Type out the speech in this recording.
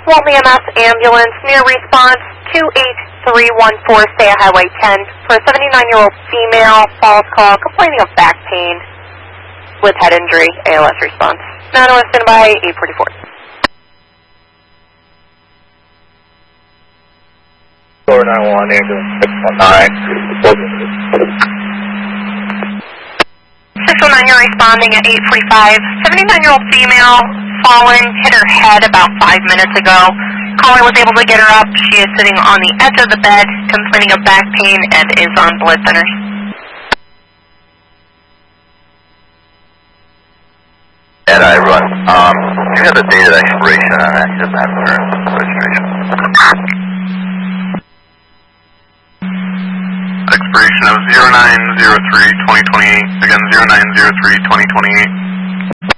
Walton EMS ambulance, near response 28314, stay at Highway 10 for a 79-year-old female, false call, complaining of back pain with head injury, ALS response. 901 standby, 844. 491, ambulance 619. 619, you're responding at 845. 79-year-old female, fallen, hit her head about 5 minutes ago. Caller was able to get her up. She is sitting on the edge of the bed, complaining of back pain, and is on blood thinners. And I run. Do you have the date of expiration on that? He doesn't have the registration. Expiration of 0903-2028. Again, 0903-2028.